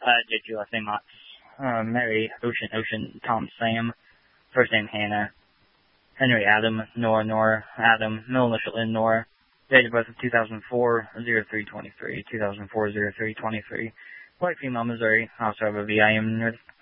JT, last name Mott. Mary, Ocean, Tom, Sam. First name Hannah. Henry, Adam, Nora, Adam. Middle initial N, Nora. Date of birth of 2004-03-23. 2004-03-23. White female, Missouri. Also have a VIN.